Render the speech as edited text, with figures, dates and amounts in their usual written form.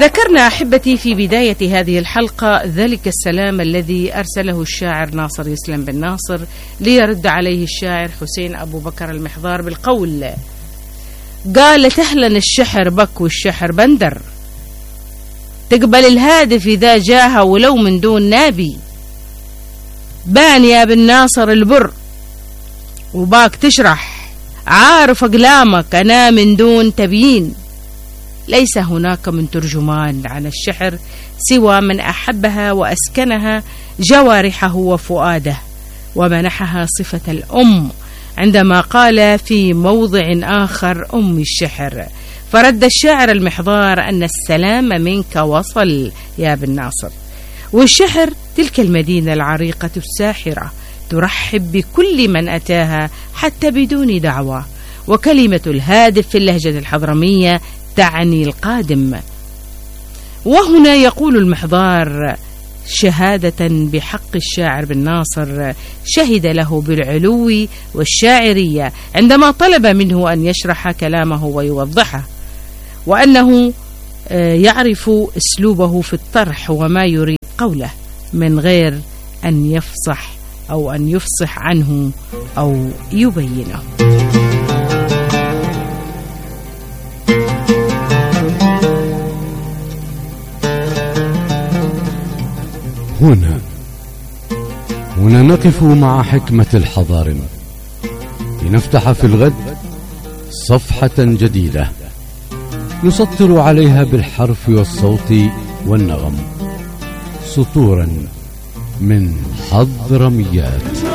ذكرنا أحبتي في بداية هذه الحلقة ذلك السلام الذي أرسله الشاعر ناصر يسلم بن ناصر ليرد عليه الشاعر حسين أبو بكر المحضار بالقول: قال تهلن الشحر بك والشحر بندر، تقبل الهادف إذا جاها ولو من دون نابي، بان يا بن ناصر البر وباك تشرح، عارف أقلامك أنا من دون تبيين، ليس هناك من ترجمان عن الشحر سوى من أحبها وأسكنها جوارحه وفؤاده ومنحها صفة الأم، عندما قال في موضع آخر أم الشحر. فرد الشاعر المحضار أن السلام منك وصل يا بن ناصر، والشحر تلك المدينة العريقة الساحرة ترحب بكل من أتاها حتى بدون دعوة، وكلمة الهادف في اللهجة الحضرمية تعني القادم. وهنا يقول المحضار شهادة بحق الشاعر بن ناصر شهد له بالعلو والشاعرية عندما طلب منه أن يشرح كلامه ويوضحه، وأنه يعرف أسلوبه في الطرح وما يريد قوله من غير أن يفصح أو أن يفصح عنه أو يبينه. هنا نقف مع حكمة الحضارم لنفتح في الغد صفحة جديدة نسطر عليها بالحرف والصوت والنغم سطورا من حضرميات.